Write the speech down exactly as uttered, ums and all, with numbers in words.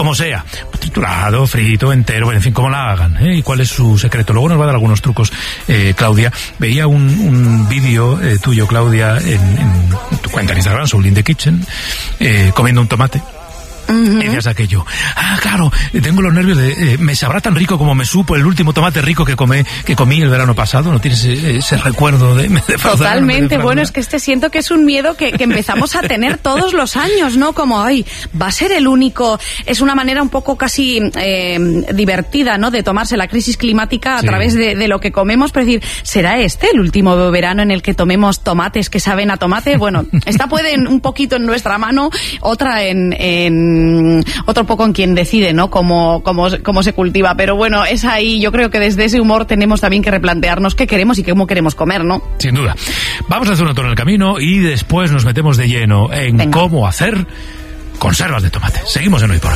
como sea, triturado, frito, entero, en fin, como la hagan, ¿eh? Y cuál es su secreto. Luego nos va a dar algunos trucos, eh, Claudia. Veía un, un vídeo eh, tuyo, Claudia, en, en tu cuenta en Instagram, Soul in the Kitchen, eh, comiendo un tomate. Uh-huh. Y decías aquello, ah, claro, tengo los nervios de, eh, me sabrá tan rico como me supo el último tomate rico que comí, que comí el verano pasado. ¿No tienes ese, ese recuerdo de me Totalmente, bueno, es que este siento que es un miedo que, que empezamos a tener todos los años, ¿no? Como, ay, va a ser el único, es una manera un poco casi eh, divertida, ¿no? De tomarse la crisis climática a sí. través de, de lo que comemos, pero decir, ¿será este el último verano en el que tomemos tomates que saben a tomate? Bueno, esta puede un poquito en nuestra mano, otra en, en otro poco en quien decide, ¿no? Cómo, cómo, cómo se cultiva, pero bueno, es ahí, yo creo que desde ese humor tenemos también que replantearnos qué queremos y cómo queremos comer, ¿no? Sin duda. Vamos a hacer un alto en el camino y después nos metemos de lleno en Venga. cómo hacer conservas de tomate. Seguimos en Hoy por Hoy.